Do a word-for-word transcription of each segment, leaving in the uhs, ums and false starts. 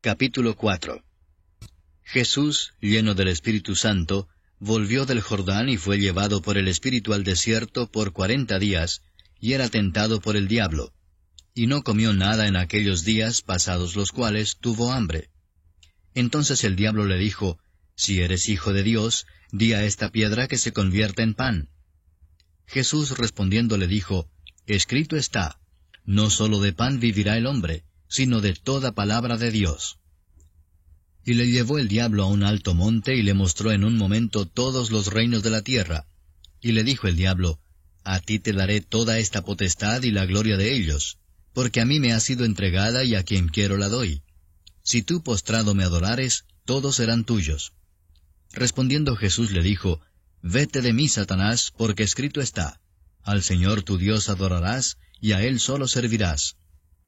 Capítulo cuatro. Jesús, lleno del Espíritu Santo, volvió del Jordán y fue llevado por el Espíritu al desierto por cuarenta días, y era tentado por el diablo. Y no comió nada en aquellos días, pasados los cuales tuvo hambre. Entonces el diablo le dijo, Si eres hijo de Dios, di a esta piedra que se convierta en pan. Jesús respondiendo le dijo, Escrito está, no sólo de pan vivirá el hombre, sino de toda palabra de Dios. Y le llevó el diablo a un alto monte y le mostró en un momento todos los reinos de la tierra. Y le dijo el diablo, A ti te daré toda esta potestad y la gloria de ellos, porque a mí me ha sido entregada y a quien quiero la doy. Si tú postrado me adorares, todos serán tuyos. Respondiendo Jesús le dijo, Vete de mí, Satanás, porque escrito está, Al Señor tu Dios adorarás, y a Él solo servirás.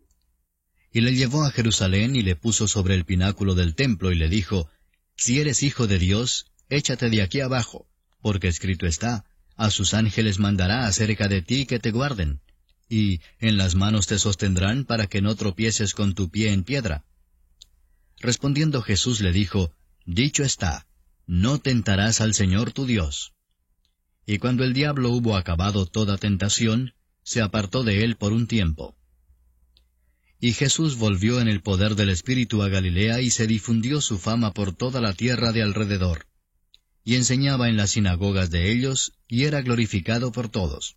Y le llevó a Jerusalén y le puso sobre el pináculo del templo y le dijo, Si eres hijo de Dios, échate de aquí abajo, porque escrito está, A sus ángeles mandará acerca de ti que te guarden, y en las manos te sostendrán para que no tropieces con tu pie en piedra. Respondiendo Jesús le dijo, Dicho está, no tentarás al Señor tu Dios. Y cuando el diablo hubo acabado toda tentación, se apartó de él por un tiempo. Y Jesús volvió en el poder del Espíritu a Galilea y se difundió su fama por toda la tierra de alrededor. Y enseñaba en las sinagogas de ellos, y era glorificado por todos.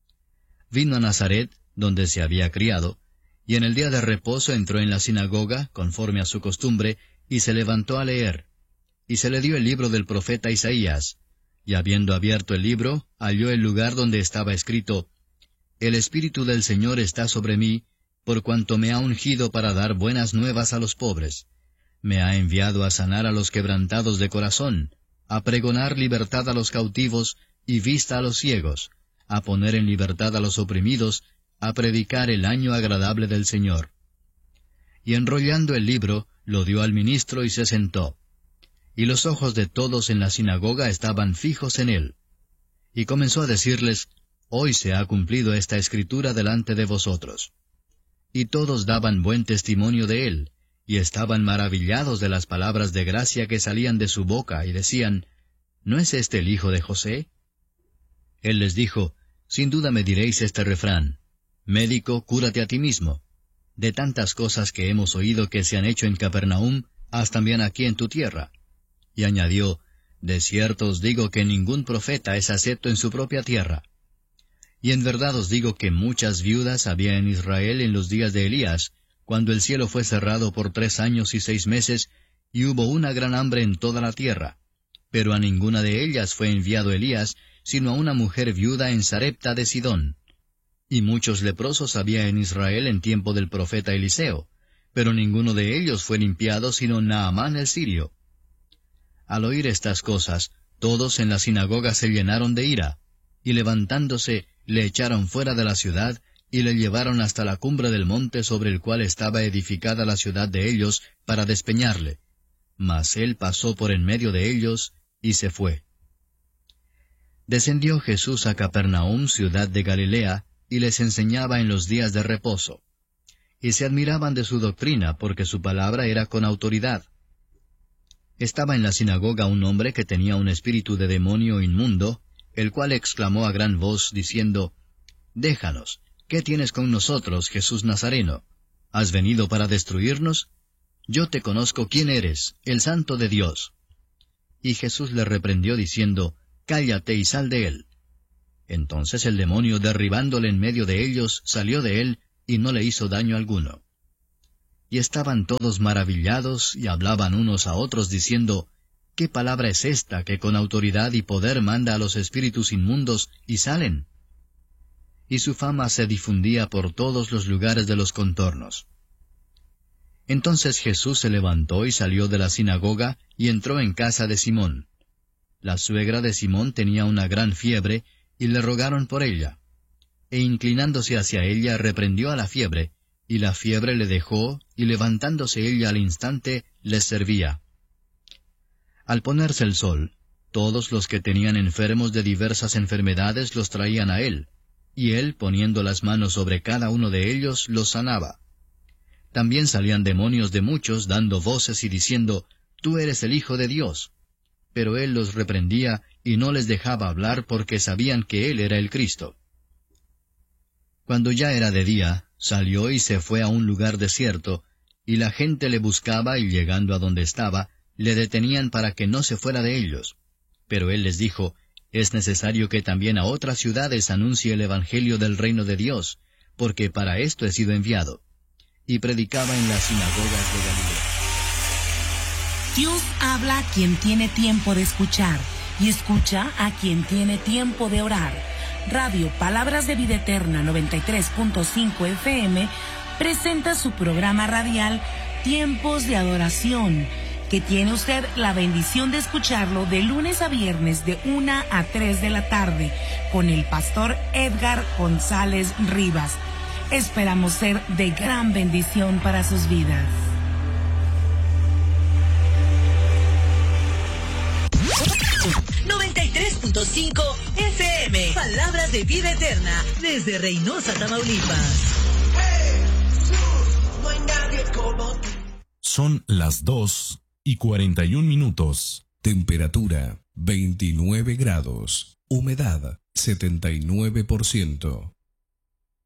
Vino a Nazaret, donde se había criado, y en el día de reposo entró en la sinagoga, conforme a su costumbre, y se levantó a leer. Y se le dio el libro del profeta Isaías, y habiendo abierto el libro, halló el lugar donde estaba escrito, El Espíritu del Señor está sobre mí, por cuanto me ha ungido para dar buenas nuevas a los pobres. Me ha enviado a sanar a los quebrantados de corazón, a pregonar libertad a los cautivos y vista a los ciegos, a poner en libertad a los oprimidos, a predicar el año agradable del Señor. Y enrollando el libro, lo dio al ministro y se sentó. Y los ojos de todos en la sinagoga estaban fijos en él. Y comenzó a decirles, Hoy se ha cumplido esta escritura delante de vosotros. Y todos daban buen testimonio de él, y estaban maravillados de las palabras de gracia que salían de su boca, y decían, ¿No es este el hijo de José? Él les dijo, Sin duda me diréis este refrán, Médico, cúrate a ti mismo. De tantas cosas que hemos oído que se han hecho en Capernaum, haz también aquí en tu tierra. Y añadió, De cierto os digo que ningún profeta es acepto en su propia tierra. Y en verdad os digo que muchas viudas había en Israel en los días de Elías, cuando el cielo fue cerrado por tres años y seis meses, y hubo una gran hambre en toda la tierra. Pero a ninguna de ellas fue enviado Elías, sino a una mujer viuda en Sarepta de Sidón. Y muchos leprosos había en Israel en tiempo del profeta Eliseo, pero ninguno de ellos fue limpiado sino Naamán el sirio. Al oír estas cosas, todos en la sinagoga se llenaron de ira, y levantándose, le echaron fuera de la ciudad, y le llevaron hasta la cumbre del monte sobre el cual estaba edificada la ciudad de ellos, para despeñarle. Mas él pasó por en medio de ellos, y se fue. Descendió Jesús a Capernaum, ciudad de Galilea, y les enseñaba en los días de reposo. Y se admiraban de su doctrina, porque su palabra era con autoridad. Estaba en la sinagoga un hombre que tenía un espíritu de demonio inmundo, el cual exclamó a gran voz, diciendo, Déjanos, ¿qué tienes con nosotros, Jesús Nazareno? ¿Has venido para destruirnos? Yo te conozco quién eres, el Santo de Dios. Y Jesús le reprendió, diciendo, Cállate y sal de él. Entonces el demonio, derribándole en medio de ellos, salió de él, y no le hizo daño alguno. Y estaban todos maravillados, y hablaban unos a otros, diciendo, ¿Qué palabra es esta que con autoridad y poder manda a los espíritus inmundos, y salen? Y su fama se difundía por todos los lugares de los contornos. Entonces Jesús se levantó y salió de la sinagoga, y entró en casa de Simón. La suegra de Simón tenía una gran fiebre, y le rogaron por ella. E inclinándose hacia ella, reprendió a la fiebre, y la fiebre le dejó, y levantándose ella al instante, les servía. Al ponerse el sol, todos los que tenían enfermos de diversas enfermedades los traían a él, y él, poniendo las manos sobre cada uno de ellos, los sanaba. También salían demonios de muchos, dando voces y diciendo, «Tú eres el Hijo de Dios». Pero él los reprendía y no les dejaba hablar porque sabían que él era el Cristo. Cuando ya era de día, salió y se fue a un lugar desierto, y la gente le buscaba y llegando a donde estaba, le detenían para que no se fuera de ellos. Pero él les dijo, «Es necesario que también a otras ciudades anuncie el Evangelio del reino de Dios, porque para esto he sido enviado». Y predicaba en las sinagogas de Galilea. Dios habla a quien tiene tiempo de escuchar, y escucha a quien tiene tiempo de orar. Radio Palabras de Vida Eterna noventa y tres punto cinco F M presenta su programa radial Tiempos de Adoración, que tiene usted la bendición de escucharlo de lunes a viernes de una a tres de la tarde, con el pastor Edgar González Rivas. Esperamos ser de gran bendición para sus vidas. noventa y tres punto cinco F M, Palabras de Vida Eterna, desde Reynosa, Tamaulipas. Son las dos y cuarenta y un minutos. Temperatura veintinueve grados. Humedad setenta y nueve por ciento.